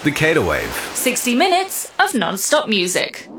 The Cater Wave. 60 minutes of non-stop music.